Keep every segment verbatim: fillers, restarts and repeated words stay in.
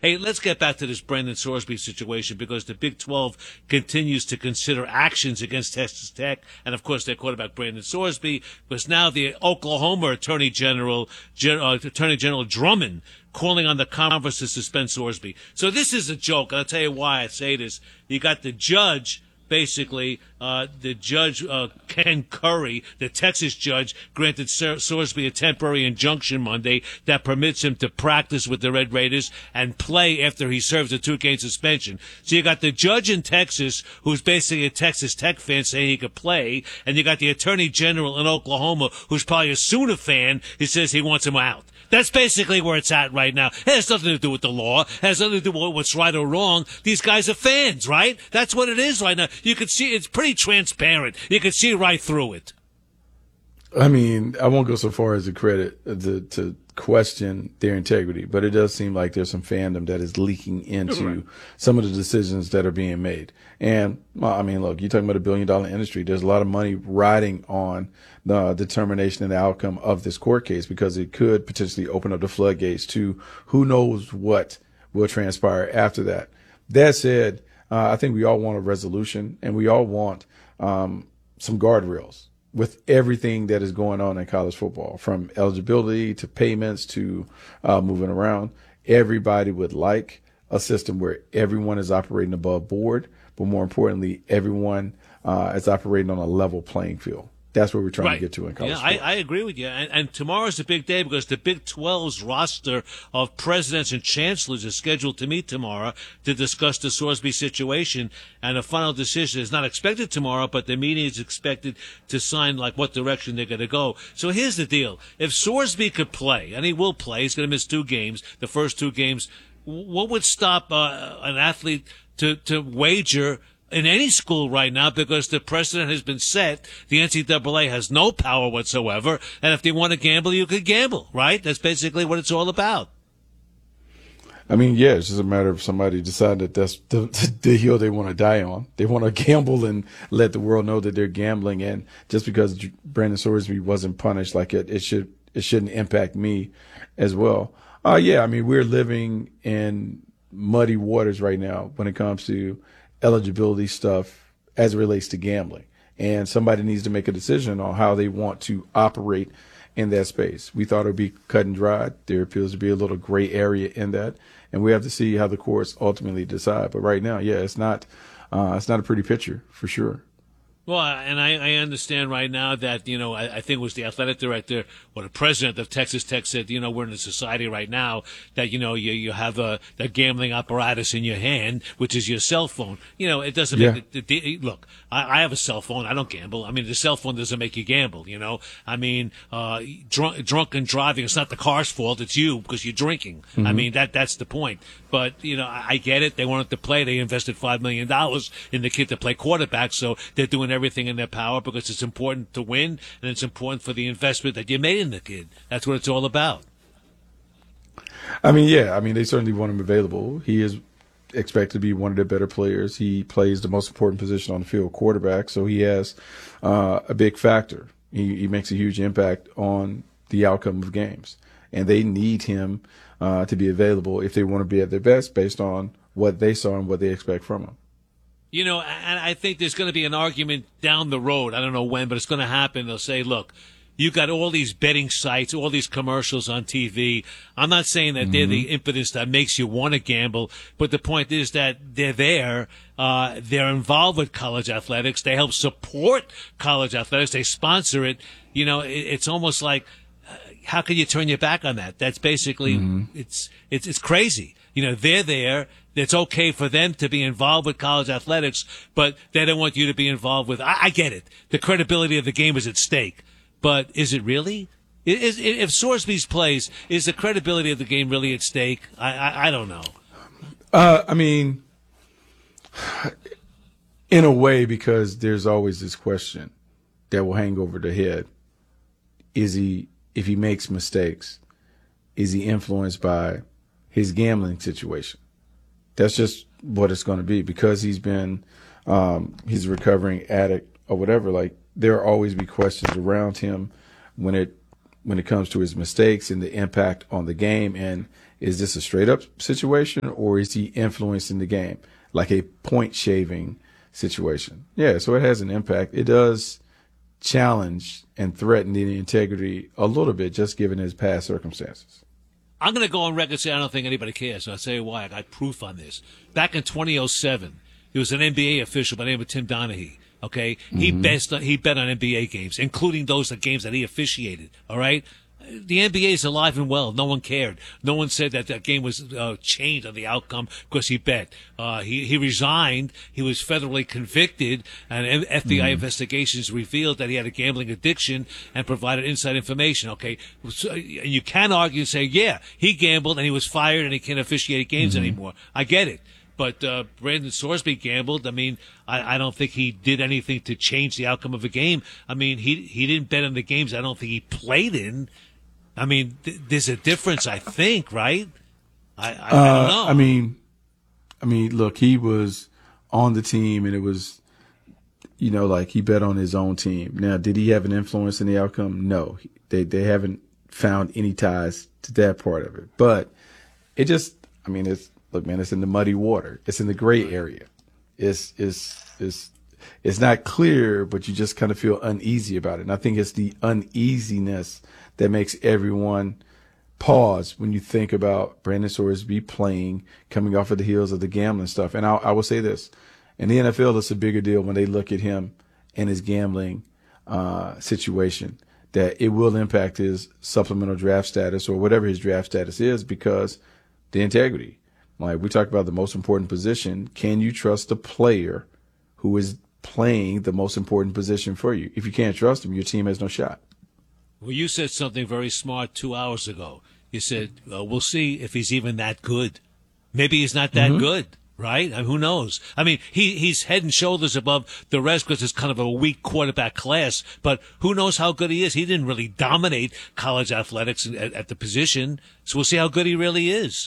Hey, let's get back to this Brandon Sorsby situation because the Big twelve continues to consider actions against Texas Tech and, of course, their quarterback Brandon Sorsby, because now the Oklahoma Attorney General, Gen- uh, Attorney General Drummond, calling on the conference to suspend Sorsby. So this is a joke, and I'll tell you why I say this. You got the judge. Basically, uh, the judge, uh, Ken Curry, the Texas judge, granted Sor- Sorsby a temporary injunction Monday that permits him to practice with the Red Raiders and play after he serves a two-game suspension. So you got the judge in Texas, who's basically a Texas Tech fan, saying he could play, and you got the Attorney General in Oklahoma, who's probably a Sooner fan, who says he wants him out. That's basically where it's at right now. It has nothing to do with the law. It has nothing to do with what's right or wrong. These guys are fans, right? That's what it is right now. You can see it's pretty transparent. You can see right through it. I mean, I won't go so far as to credit to, to question their integrity, but it does seem like there's some fandom that is leaking into right. some of the decisions that are being made. And well, I mean, look, you're talking about a billion dollar industry. There's a lot of money riding on the determination and the outcome of this court case because it could potentially open up the floodgates to who knows what will transpire after that. That said, uh, I think we all want a resolution and we all want um, some guardrails with everything that is going on in college football, from eligibility to payments to uh, moving around. Everybody would like a system where everyone is operating above board, but more importantly, everyone uh, is operating on a level playing field. That's what we're trying right. to get to in college. Yeah, I, I agree with you. And, and tomorrow's a big day because the Big twelve's roster of presidents and chancellors is scheduled to meet tomorrow to discuss the Sorsby situation. And a final decision is not expected tomorrow, but the meeting is expected to sign like what direction they're going to go. So here's the deal. If Sorsby could play, and he will play, he's going to miss two games, the first two games, what would stop uh, an athlete to, to wager in any school right now, because the precedent has been set. The N C double A has no power whatsoever. And if they want to gamble, you could gamble, right? That's basically what it's all about. I mean, yeah, it's just a matter of somebody deciding that that's the, the hill they want to die on. They want to gamble and let the world know that they're gambling. And just because Brandon Sorsby wasn't punished, like it, it should, it shouldn't impact me as well. Uh, yeah, I mean, we're living in muddy waters right now when it comes to eligibility stuff as it relates to gambling. And somebody needs to make a decision on how they want to operate in that space. We thought it would be cut and dried. There appears to be a little gray area in that. And we have to see how the courts ultimately decide. But right now, yeah, it's not, uh, it's not a pretty picture for sure. Well, and I, I understand right now that, you know, I, I think it was the athletic director or the president of Texas Tech said, you know, we're in a society right now that, you know, you, you have a, a gambling apparatus in your hand, which is your cell phone. You know, it doesn't yeah. make the, the, look, I, I have a cell phone. I don't gamble. I mean, the cell phone doesn't make you gamble, you know. I mean, uh, drunk, drunken driving, it's not the car's fault. It's you because you're drinking. Mm-hmm. I mean, that that's the point. But, you know, I, I get it. They wanted to play. They invested five million dollars in the kid to play quarterback, so they're doing everything in their power because it's important to win and it's important for the investment that you made in the kid. That's what it's all about. I mean, yeah, I mean, they certainly want him available. He is expected to be one of the better players. He plays the most important position on the field, quarterback, so he has uh, a big factor. He, he makes a huge impact on the outcome of games, and they need him uh, to be available if they want to be at their best based on what they saw and what they expect from him. You know, and I think there's going to be an argument down the road. I don't know when, but it's going to happen. They'll say, look, you got all these betting sites, all these commercials on T V. I'm not saying that mm-hmm. they're the impetus that makes you want to gamble, but the point is that they're there. Uh, they're involved with college athletics. They help support college athletics. They sponsor it. You know, it, it's almost like, uh, how can you turn your back on that? That's basically, mm-hmm. it's, it's, it's crazy. You know, they're there. It's okay for them to be involved with college athletics, but they don't want you to be involved with, I, I get it. The credibility of the game is at stake. But is it really? Is, if Sorsby's plays, is the credibility of the game really at stake? I, I, I don't know. Uh, I mean, in a way, because there's always this question that will hang over the head. Is he, if he makes mistakes, is he influenced by his gambling situation? That's just what it's going to be, because he's been, um, he's a recovering addict or whatever. Like, there'll always be questions around him when it when it comes to his mistakes and the impact on the game. And is this a straight up situation, or is he influencing the game like a point shaving situation? Yeah, so it has an impact. It does challenge and threaten the integrity a little bit, just given his past circumstances. I'm going to go on record and say I don't think anybody cares. And I'll tell you why. I got proof on this. Back in twenty oh seven, there was an N B A official by the name of Tim Donaghy. Okay, he Mm-hmm. best he bet on N B A games, including those games that he officiated. All right, the N B A is alive and well. No one cared. No one said that that game was uh, changed on the outcome because he bet. Uh, he he resigned. He was federally convicted, and F B I Mm-hmm. investigations revealed that he had a gambling addiction and provided inside information. Okay, so, and you can argue and say, yeah, he gambled and he was fired and he can't officiate games Mm-hmm. anymore. I get it. But uh, Brandon Sorsby gambled. I mean, I, I don't think he did anything to change the outcome of a game. I mean, he he didn't bet on the games I don't think he played in. I mean, th- there's a difference, I think, right? I, I, I don't know. Uh, I mean, I mean, look, he was on the team, and it was, you know, like he bet on his own team. Now, did he have an influence in the outcome? No, they they haven't found any ties to that part of it. But it just, I mean, it's look, man, it's in the muddy water. It's in the gray area. It's it's it's it's not clear, but you just kind of feel uneasy about it. And I think it's the uneasiness that makes everyone pause when you think about Brandon Sorsby playing, coming off of the heels of the gambling stuff. And I, I will say this, in the N F L, it's a bigger deal when they look at him and his gambling uh, situation, that it will impact his supplemental draft status or whatever his draft status is, because the integrity. Like we talked about the most important position. Can you trust the player who is playing the most important position for you? If you can't trust him, your team has no shot. Well, you said something very smart two hours ago. You said, uh, we'll see if he's even that good. Maybe he's not that Mm-hmm. good, right? I mean, who knows? I mean, he, he's head and shoulders above the rest because it's kind of a weak quarterback class, but who knows how good he is? He didn't really dominate college athletics at, at the position, so we'll see how good he really is.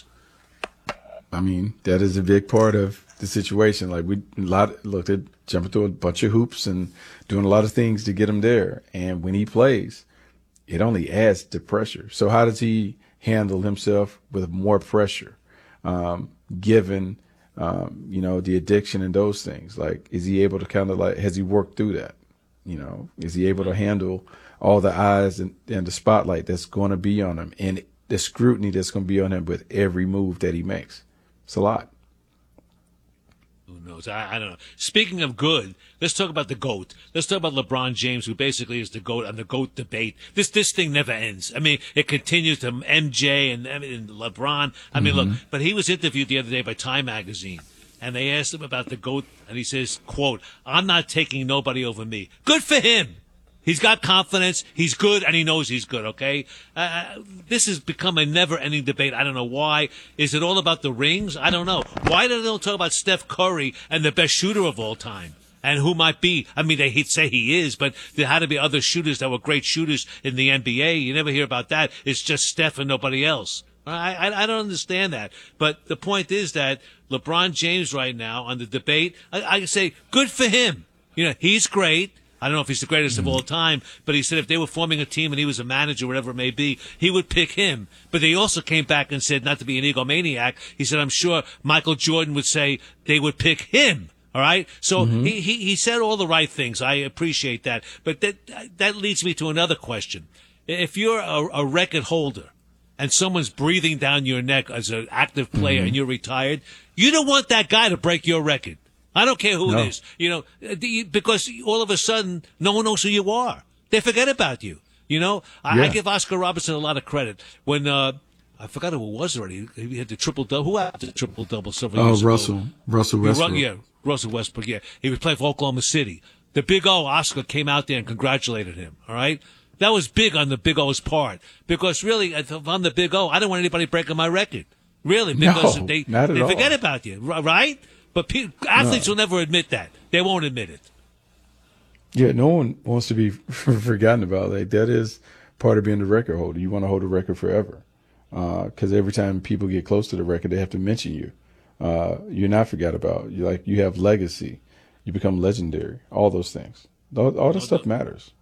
I mean, that is a big part of the situation. Like we a lot look, they're jumping through a bunch of hoops and doing a lot of things to get him there. And when he plays, it only adds to pressure. So how does he handle himself with more pressure, um, given, um, you know, the addiction and those things? Like, is he able to kind of like, has he worked through that? You know, is he able to handle all the eyes and, and the spotlight that's going to be on him and the scrutiny that's going to be on him with every move that he makes? It's a lot. Who knows? I, I don't know. Speaking of good, let's talk about the GOAT. Let's talk about LeBron James, who basically is the GOAT on the GOAT debate. This this thing never ends. I mean, it continues to M J and, and LeBron. I mean, Mm-hmm. look, but he was interviewed the other day by Time Magazine, and they asked him about the GOAT, and he says, quote, "I'm not taking nobody over me." Good for him. He's got confidence. He's good, and he knows he's good, okay? Uh, this has become a never-ending debate. I don't know why. Is it all about the rings? I don't know. Why do they don't talk about Steph Curry and the best shooter of all time? And who might be? I mean, they say he is, but there had to be other shooters that were great shooters in the N B A. You never hear about that. It's just Steph and nobody else. I, I, I don't understand that. But the point is that LeBron James right now on the debate, I, I say, good for him. You know, he's great. I don't know if he's the greatest of all time, but he said if they were forming a team and he was a manager, whatever it may be, he would pick him. But they also came back and said, not to be an egomaniac, he said, I'm sure Michael Jordan would say they would pick him. All right. So Mm-hmm. he, he, he said all the right things. I appreciate that. But that, that leads me to another question. If you're a, a record holder and someone's breathing down your neck as an active player Mm-hmm. and you're retired, you don't want that guy to break your record. I don't care who No. it is, you know, because all of a sudden no one knows who you are. They forget about you. You know, I, I Yeah. give Oscar Robertson a lot of credit when, uh, I forgot who it was already. He had the triple double. Who had the triple double several Oh, years ago? Russell, Russell Yeah, Ru- Westbrook. Yeah, Russell Westbrook. Yeah, he was playing for Oklahoma City. The Big O, Oscar, came out there and congratulated him. All right, that was big on the Big O's part because really, if I'm the Big O, I don't want anybody breaking my record. Really, because No, they not at they all. forget about you, ri- right? But pe- athletes No. will never admit that. They won't admit it. Yeah, no one wants to be forgotten about. Like that is part of being the record holder. You want to hold a record forever, because every time people get close to the record, they have to mention you. Uh, you're not forgot about. You like you have legacy. You become legendary. All those things. All, all this stuff matters.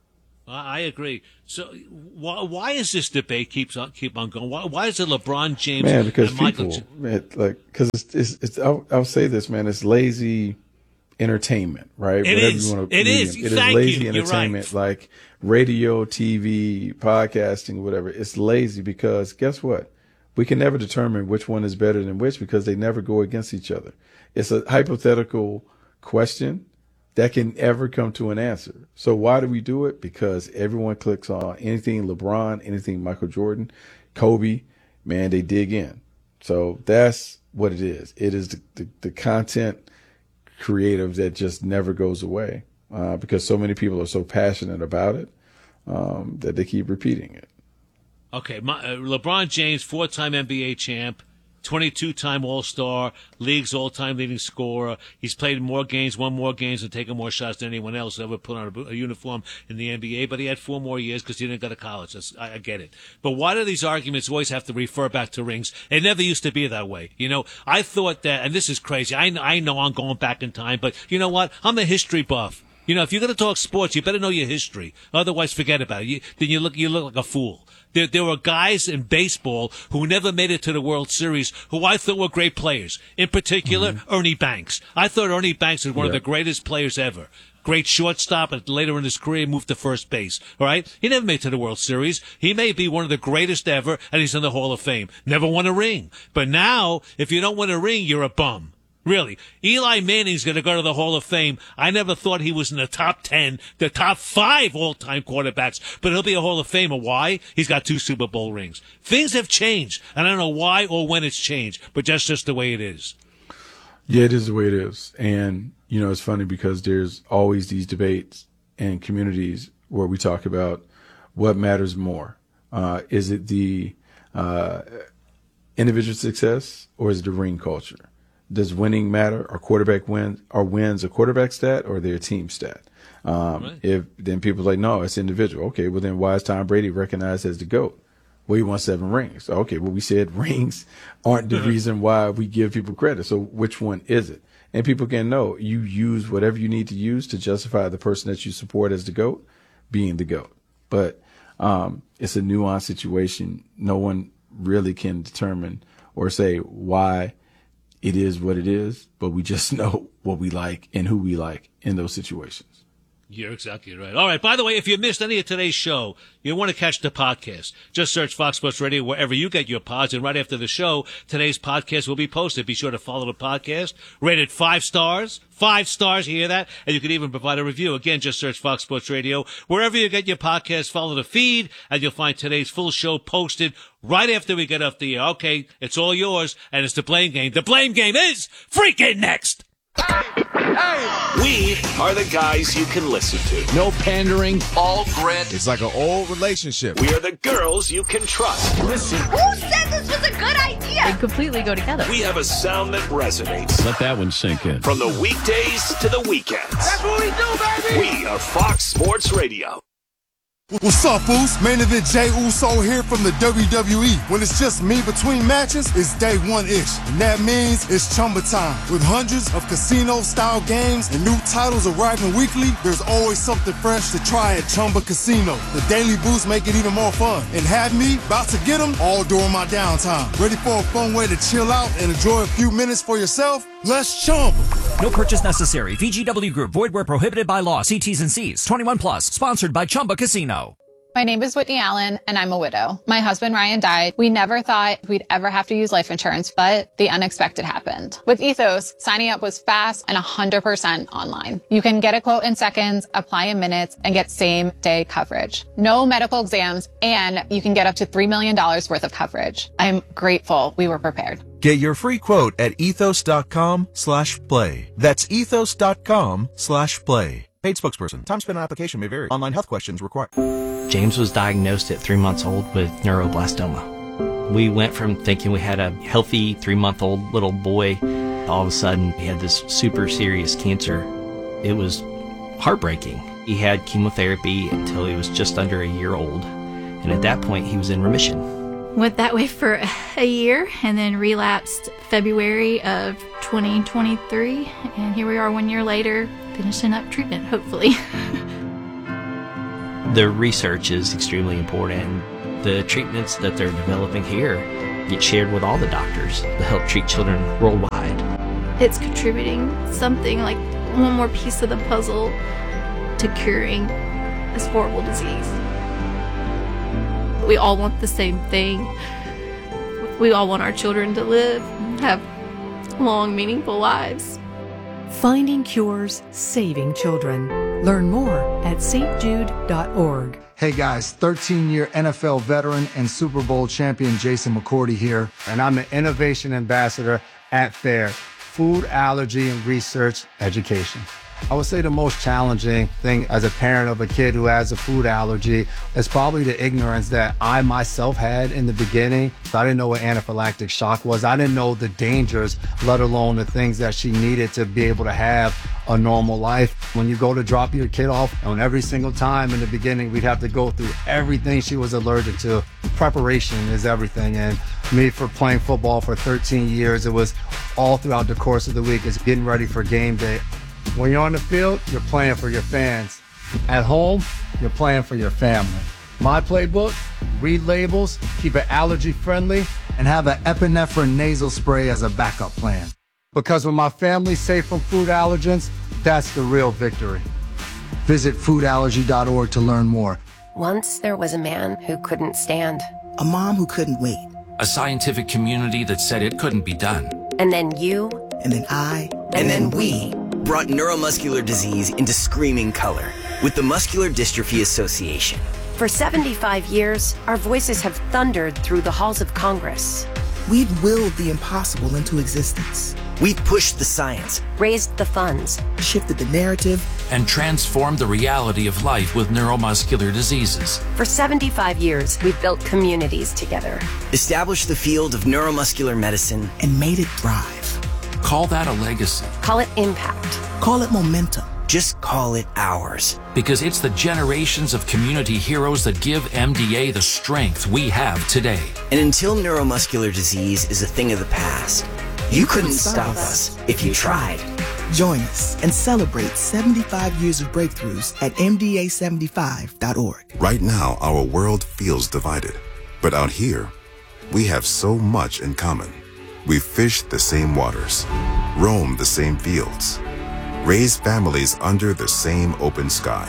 I agree. So why, why is this debate keeps on keep on going? Why, why is it LeBron James man, because and Michael? people, man, like, because it's, it's, it's I'll, I'll say this, man, it's lazy entertainment, right? It Whatever is. You wanna, it is. It Thank is lazy you. entertainment, You're right. like radio, T V, podcasting, whatever. It's lazy because guess what? We can never determine which one is better than which because they never go against each other. It's a hypothetical question that can ever come to an answer. So why do we do it? Because everyone clicks on anything LeBron, anything Michael Jordan, Kobe, man, they dig in. So that's what it is. It is the, the, the content creative that just never goes away uh, because so many people are so passionate about it um, that they keep repeating it. Okay, my, uh, LeBron James, four-time N B A champ, twenty-two-time All-Star, league's all-time leading scorer. He's played more games, won more games, and taken more shots than anyone else ever put on a, a uniform in the N B A. But he had four more years because he didn't go to college. That's, I, I get it. But why do these arguments always have to refer back to rings? It never used to be that way. You know, I thought that, and this is crazy. I, I know I'm going back in time, but you know what? I'm a history buff. You know, if you're going to talk sports, you better know your history. Otherwise, forget about it. You, then you look, you look like a fool. There, there were guys in baseball who never made it to the World Series who I thought were great players. In particular, mm-hmm. Ernie Banks. I thought Ernie Banks was one yeah. of the greatest players ever. Great shortstop, and later in his career moved to first base. All right? He never made it to the World Series. He may be one of the greatest ever, and he's in the Hall of Fame. Never won a ring. But now, if you don't win a ring, you're a bum. Really. Eli Manning's going to go to the Hall of Fame. I never thought he was in the top ten, the top five all-time quarterbacks, but he'll be a Hall of Famer. Why? He's got two Super Bowl rings. Things have changed, and I don't know why or when it's changed, but that's just the way it is. Yeah, it is the way it is. And, you know, it's funny because there's always these debates in communities where we talk about what matters more. Uh, is it the uh, individual success or is it the ring culture? Does winning matter? Are quarterback wins? Are wins a quarterback stat or their team stat? Um, right. If then people are like, no, it's individual. Okay, well then why is Tom Brady recognized as the GOAT? Well, he won seven rings. Okay, well we said rings aren't the reason why we give people credit. So which one is it? And people can know you use whatever you need to use to justify the person that you support as the GOAT being the GOAT. But um, it's a nuanced situation. No one really can determine or say why it is what it is, but we just know what we like and who we like in those situations. You're exactly right. All right. By the way, if you missed any of today's show, you want to catch the podcast, just search Fox Sports Radio wherever you get your pods. And right after the show, today's podcast will be posted. Be sure to follow the podcast. Rated five stars. Five stars. You hear that? And you can even provide a review. Again, just search Fox Sports Radio. Wherever you get your podcast, follow the feed, and you'll find today's full show posted right after we get off the air. Okay, it's all yours, and it's the blame game. The blame game is freaking next. Hey, hey. We are the guys you can listen to. No pandering. All grit. It's like an old relationship. We are the girls you can trust. Listen. Who said this was a good idea? They completely go together. We have a sound that resonates. Let that one sink in. From the weekdays to the weekends. That's what we do, baby. We are Fox Sports Radio. What's up, Foos? Main event Jay Uso here from the W W E. When it's just me between matches, it's day one-ish. And that means it's Chumba time. With hundreds of casino-style games and new titles arriving weekly, there's always something fresh to try at Chumba Casino. The daily boosts make it even more fun. And have me about to get them all during my downtime. Ready for a fun way to chill out and enjoy a few minutes for yourself? Let's Chumba. No purchase necessary. V G W Group. Void where prohibited by law. See T's and C's. twenty-one plus. Sponsored by Chumba Casino. My name is Whitney Allen, and I'm a widow. My husband, Ryan, died. We never thought we'd ever have to use life insurance, but the unexpected happened. With Ethos, signing up was fast and one hundred percent online. You can get a quote in seconds, apply in minutes, and get same-day coverage. No medical exams, and you can get up to three million dollars worth of coverage. I'm grateful we were prepared. Get your free quote at ethos.com slash play. That's ethos.com slash play. Paid spokesperson. Time spent on application may vary. Online health questions required. James was diagnosed at three months old with neuroblastoma. We went from thinking we had a healthy three-month-old little boy. All of a sudden, he had this super serious cancer. It was heartbreaking. He had chemotherapy until he was just under a year old. And at that point, he was in remission. Went that way for a year and then relapsed February of twenty twenty-three. And here we are one year later, finishing up treatment, hopefully. The research is extremely important. The treatments that they're developing here get shared with all the doctors to help treat children worldwide. It's contributing something like one more piece of the puzzle to curing this horrible disease. We all want the same thing. We all want our children to live, have long, meaningful lives. Finding cures, saving children. Learn more at s t jude dot org. Hey guys, thirteen-year N F L veteran and Super Bowl champion Jason McCourty here, and I'm the Innovation Ambassador at FAIR, Food Allergy and Research Education. I would say the most challenging thing as a parent of a kid who has a food allergy is probably the ignorance that I myself had in the beginning. I didn't know what anaphylactic shock was. I didn't know the dangers, let alone the things that she needed to be able to have a normal life. When you go to drop your kid off, and every single time in the beginning, we'd have to go through everything she was allergic to. Preparation is everything. And me, for playing football for thirteen years, it was all throughout the course of the week. It's getting ready for game day. When you're on the field, you're playing for your fans. At home, you're playing for your family. My playbook, read labels, keep it allergy friendly, and have an epinephrine nasal spray as a backup plan. Because when my family's safe from food allergens, that's the real victory. Visit food allergy dot org to learn more. Once there was a man who couldn't stand. A mom who couldn't wait. A scientific community that said it couldn't be done. And then you. And then I. And, and then, then we. Brought neuromuscular disease into screaming color with the Muscular Dystrophy Association. For seventy-five years, our voices have thundered through the halls of Congress. We've willed the impossible into existence. We've pushed the science, raised the funds, shifted the narrative, and transformed the reality of life with neuromuscular diseases. For seventy-five years, we've built communities together, established the field of neuromuscular medicine, and made it thrive. Call that a legacy. Call it impact. Call it momentum. Just call it ours. Because it's the generations of community heroes that give M D A the strength we have today. And until neuromuscular disease is a thing of the past, you, you couldn't, couldn't stop us if you tried. Join us and celebrate seventy-five years of breakthroughs at M D A seventy-five dot org. Right now, our world feels divided. But out here, we have so much in common. We fish the same waters, roam the same fields, raise families under the same open sky.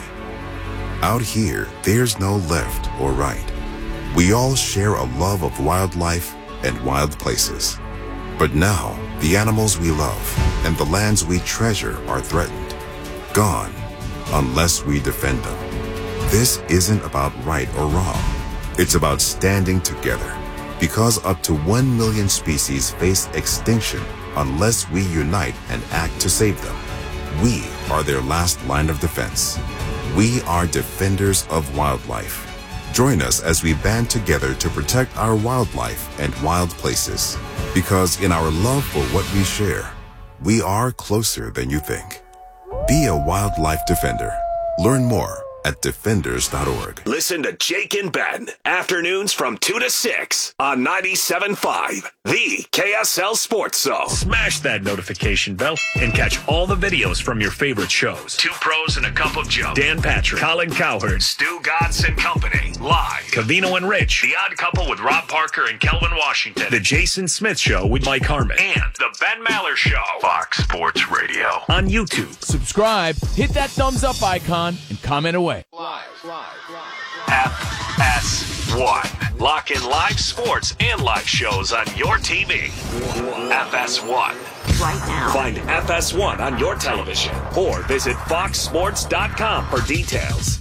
Out here, there's no left or right. We all share a love of wildlife and wild places. But now, the animals we love and the lands we treasure are threatened, gone, unless we defend them. This isn't about right or wrong. It's about standing together. Because up to one million species face extinction unless we unite and act to save them. We are their last line of defense. We are defenders of wildlife. Join us as we band together to protect our wildlife and wild places. Because in our love for what we share, we are closer than you think. Be a wildlife defender. Learn more at defenders dot org. Listen to Jake and Ben, afternoons from two to six on ninety-seven point five, the K S L Sports Zone. Smash that notification bell and catch all the videos from your favorite shows. Two Pros and a Cup of Joe. Dan Patrick, Colin Cowherd, Stu Godson Company, live. Cavino and Rich, The Odd Couple with Rob Parker and Kelvin Washington. The Jason Smith Show with Mike Harmon. And The Ben Maller Show. Fox Sports Radio. On YouTube. Subscribe, hit that thumbs up icon, and comment away. Live, live, live, live. F S one. Lock in live sports and live shows on your T V. F S one. Right now. Find F S one on your television or visit fox sports dot com for details.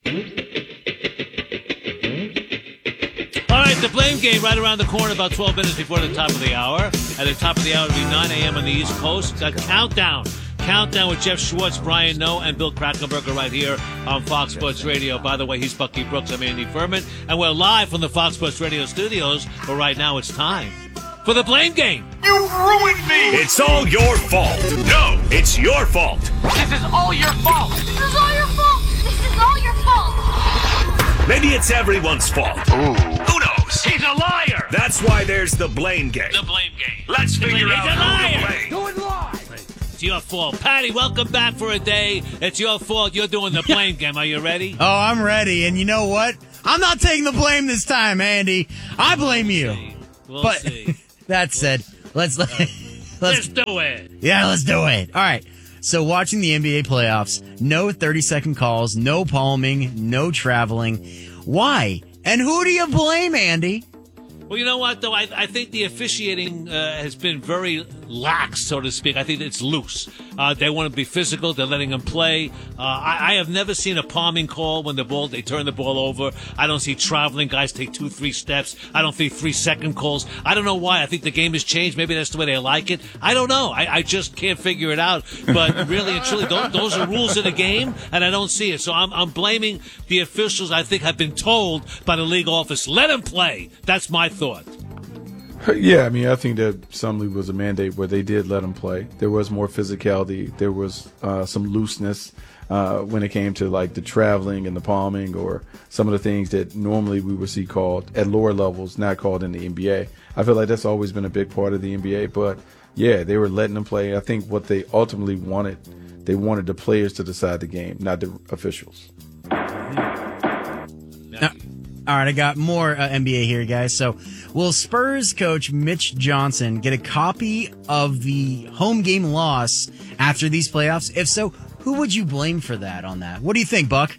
All right, the blame game right around the corner, about twelve minutes before the top of the hour. At the top of the hour, it'll be nine a.m. on the East Coast. Got Countdown. Countdown with Jeff Schwartz, Brian Noe, and Bill Krakenberger right here on Fox Sports Radio. By the way, he's Bucky Brooks. I'm Andy Furman. And we're live from the Fox Sports Radio studios. But right now, it's time for the blame game. You ruined me! It's all your fault. No, it's your fault. This is all your fault. This is all your fault. This is all your fault. Maybe it's everyone's fault. Ooh. Who knows? He's a liar. That's why there's the blame game. The blame game. Let's figure He's out a who liar. to blame. Do it live. your fault. Patty, welcome back for a day. It's your fault. You're doing the blame game. Are you ready? Oh, I'm ready. And you know what? I'm not taking the blame this time, Andy. I blame we'll you. See. We'll but see. That said, let's let's, let's do it. Yeah, let's do it. All right. So watching the N B A playoffs, no thirty-second calls, no palming, no traveling. Why? And who do you blame, Andy? Well, you know what, though? I, I think the officiating uh, has been very lax, so to speak. I think it's loose. Uh, they want to be physical. They're letting them play. Uh, I, I have never seen a palming call when the ball they turn the ball over. I don't see traveling guys take two, three steps. I don't see three-second calls. I don't know why. I think the game has changed. Maybe that's the way they like it. I don't know. I, I just can't figure it out. But really and truly, those, those are rules of the game, and I don't see it. So I'm, I'm blaming the officials. I think have been told by the league office, let them play. That's my thought. Yeah, I mean, I think that some league was a mandate where they did let them play. There was more physicality. There was uh, some looseness uh, when it came to like the traveling and the palming or some of the things that normally we would see called at lower levels, not called in the N B A. I feel like that's always been a big part of the N B A. But yeah, they were letting them play. I think what they ultimately wanted, they wanted the players to decide the game, not the officials. Uh, all right, I got more uh, N B A here, guys. So, will Spurs coach Mitch Johnson get a copy of the home game loss after these playoffs? If so, who would you blame for that on that? What do you think, Buck?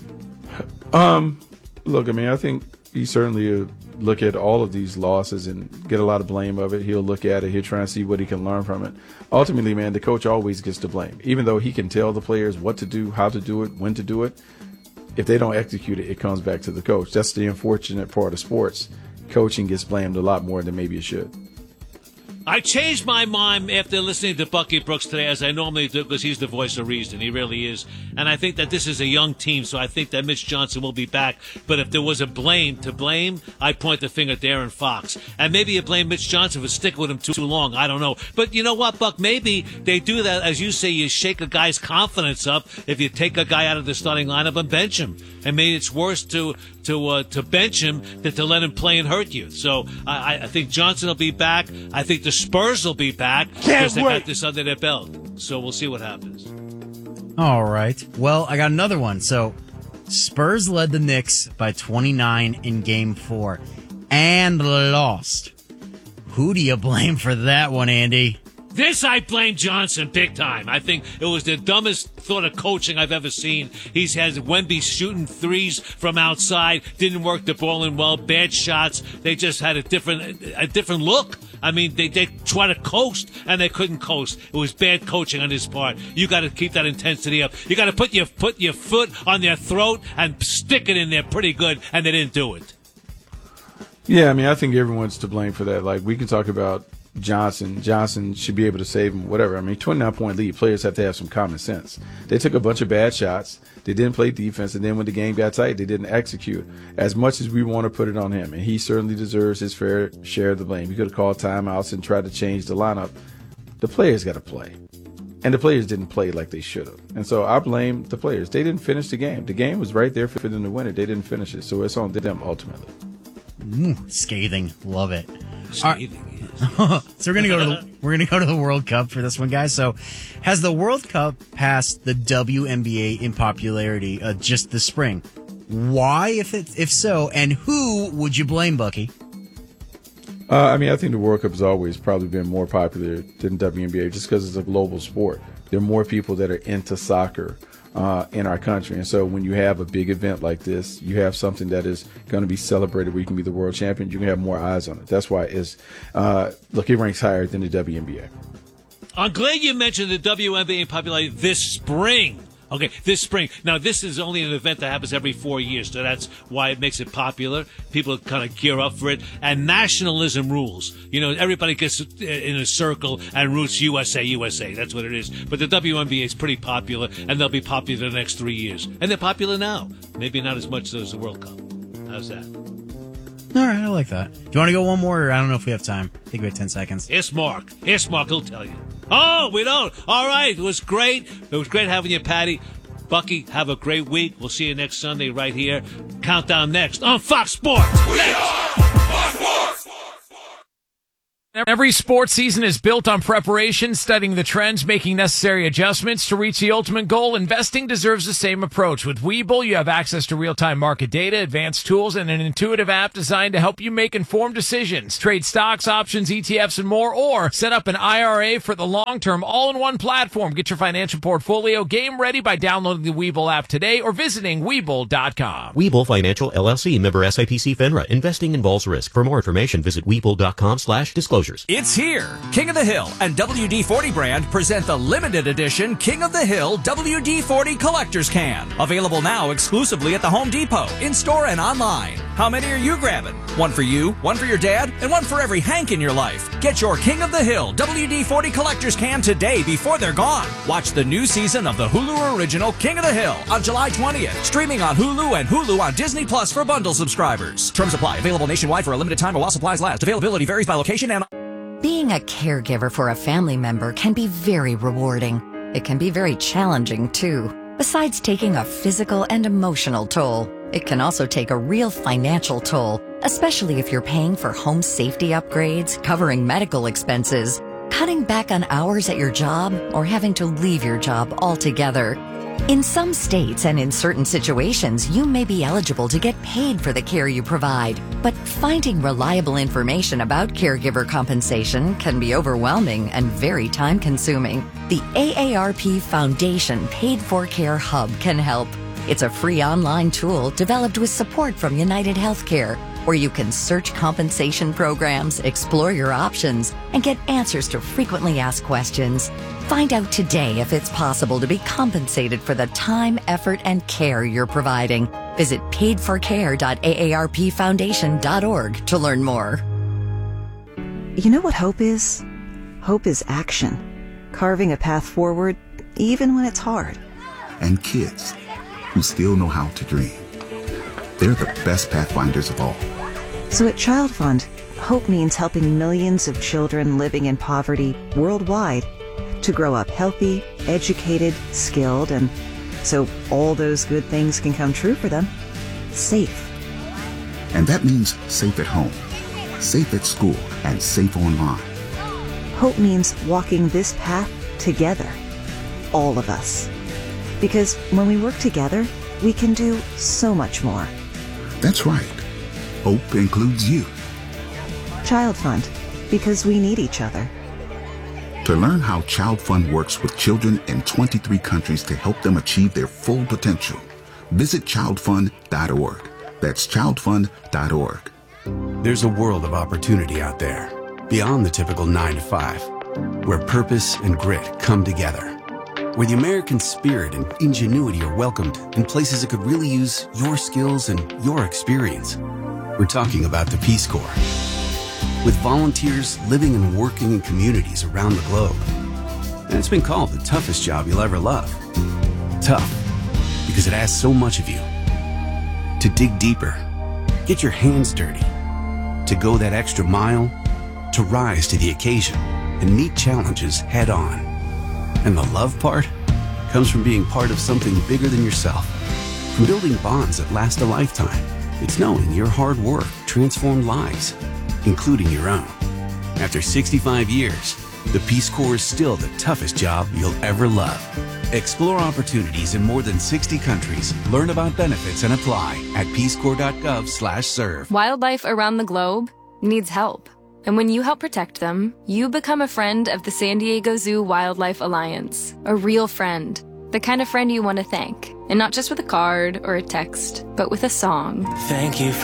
Um, look, I mean, I think he certainly uh, look at all of these losses and get a lot of blame of it. He'll look at it. He'll try and see what he can learn from it. Ultimately, man, the coach always gets to blame. Even though he can tell the players what to do, how to do it, when to do it, if they don't execute it, it comes back to the coach. That's the unfortunate part of sports. Coaching gets blamed a lot more than maybe it should. I changed my mind after listening to Bucky Brooks today, as I normally do, because he's the voice of reason. He really is. And I think that this is a young team, so I think that Mitch Johnson will be back. But if there was a blame to blame, I'd point the finger at De'Aaron Fox. And maybe you blame Mitch Johnson for sticking with him too, too long. I don't know. But you know what, Buck? Maybe they do that, as you say, you shake a guy's confidence up if you take a guy out of the starting lineup and bench him. And maybe it's worse to to uh, to bench him than to let him play and hurt you. So I, I think Johnson will be back. I think the Spurs will be back because they got this under their belt. So we'll see what happens. All right. Well, I got another one. So Spurs led the Knicks by twenty-nine in game four and lost. Who do you blame for that one, Andy? This I blame Johnson big time. I think it was the dumbest thought of coaching I've ever seen. He's had Wemby shooting threes from outside, didn't work the ball in well, bad shots. They just had a different a different look. I mean, they they tried to coast and they couldn't coast. It was bad coaching on his part. You got to keep that intensity up. You got to put your put your foot on their throat and stick it in there pretty good, and they didn't do it. Yeah, I mean, I think everyone's to blame for that. Like, we can talk about Johnson. Johnson should be able to save him, whatever. I mean, twenty-nine point lead. Players have to have some common sense. They took a bunch of bad shots. They didn't play defense. And then when the game got tight, they didn't execute. As much as we want to put it on him, and he certainly deserves his fair share of the blame. He could have called timeouts and tried to change the lineup. The players got to play. And the players didn't play like they should have. And so I blame the players. They didn't finish the game. The game was right there for them to win it. They didn't finish it. So it's on them ultimately. Mm, scathing. Love it. Scathing. So we're gonna go to the we're gonna go to the World Cup for this one, guys. So, has the World Cup passed the W N B A in popularity uh, just this spring? Why, if it, if so, and who would you blame, Bucky? Uh, I mean, I think the World Cup has always probably been more popular than W N B A, just because it's a global sport. There are more people that are into soccer uh, in our country, and so when you have a big event like this, you have something that is going to be celebrated where you can be the world champion. You can have more eyes on it. That's why it's uh, look, it ranks higher than the W N B A. I'm glad you mentioned the W N B A in popularity this spring. Okay, this spring. Now, this is only an event that happens every four years, so that's why it makes it popular. People kind of gear up for it. And nationalism rules. You know, everybody gets in a circle and roots U S A, U S A. That's what it is. But the W N B A is pretty popular, and they'll be popular the next three years. And they're popular now. Maybe not as much as the World Cup. How's that? All right, I like that. Do you want to go one more, or I don't know if we have time? I think we have ten seconds. Yes, Mark. Yes, Mark, he'll tell you. Oh, we don't. All right, it was great. It was great having you, Patty. Bucky, have a great week. We'll see you next Sunday right here. Countdown next on Fox Sports. We are Fox Sports. Every sports season is built on preparation, studying the trends, making necessary adjustments to reach the ultimate goal. Investing deserves the same approach. With Webull, you have access to real-time market data, advanced tools, and an intuitive app designed to help you make informed decisions. Trade stocks, options, E T Fs, and more, or set up an I R A for the long-term all-in-one platform. Get your financial portfolio game ready by downloading the Webull app today or visiting Webull dot com. Webull Financial, L L C, member S I P C FINRA. Investing involves risk. For more information, visit Webull dot com slash disclosures. It's here. King of the Hill and W D forty brand present the limited edition King of the Hill W D forty Collector's Can. Available now exclusively at the Home Depot, in-store and online. How many are you grabbing? One for you, one for your dad, and one for every Hank in your life. Get your King of the Hill W D forty Collector's Can today before they're gone. Watch the new season of the Hulu original King of the Hill on July twentieth. Streaming on Hulu and Hulu on Disney Plus for bundle subscribers. Terms apply. Available nationwide for a limited time while supplies last. Availability varies by location and... Being a caregiver for a family member can be very rewarding. It can be very challenging, too. Besides taking a physical and emotional toll, it can also take a real financial toll, especially if you're paying for home safety upgrades, covering medical expenses, cutting back on hours at your job, or having to leave your job altogether. In some states and in certain situations, you may be eligible to get paid for the care you provide, but finding reliable information about caregiver compensation can be overwhelming and very time-consuming. The A A R P Foundation Paid for Care Hub can help. It's a free online tool developed with support from United Healthcare, where you can search compensation programs, explore your options, and get answers to frequently asked questions. Find out today if it's possible to be compensated for the time, effort, and care you're providing. Visit paid for care dot A A R P foundation dot org to learn more. You know what hope is? Hope is action. Carving a path forward, even when it's hard. And kids who still know how to dream. They're the best pathfinders of all. So at Child Fund, hope means helping millions of children living in poverty worldwide to grow up healthy, educated, skilled, and so all those good things can come true for them, safe. And that means safe at home, safe at school, and safe online. Hope means walking this path together, all of us. Because when we work together, we can do so much more. That's right. Hope includes you. Child Fund, because we need each other. To learn how Child Fund works with children in twenty-three countries to help them achieve their full potential, visit child fund dot org. That's child fund dot org. There's a world of opportunity out there, beyond the typical nine to five, where purpose and grit come together, where the American spirit and ingenuity are welcomed in places that could really use your skills and your experience. We're talking about the Peace Corps. With volunteers living and working in communities around the globe. And it's been called the toughest job you'll ever love. Tough, because it asks so much of you. To dig deeper, get your hands dirty, to go that extra mile, to rise to the occasion and meet challenges head on. And the love part comes from being part of something bigger than yourself, from building bonds that last a lifetime. It's knowing your hard work transformed lives, including your own. After sixty-five years, the Peace Corps is still the toughest job you'll ever love. Explore opportunities in more than sixty countries. Learn about benefits and apply at peace corps dot gov slash serve. Wildlife around the globe needs help. And when you help protect them, you become a friend of the San Diego Zoo Wildlife Alliance. A real friend. The kind of friend you want to thank. And not just with a card or a text, but with a song. Thank you for